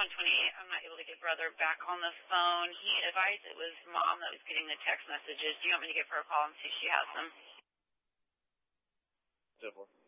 128. I'm not able to get brother back on the phone. He advised it was mom that was getting the text messages. Do you want me to give her a call and see if she has them? Simple.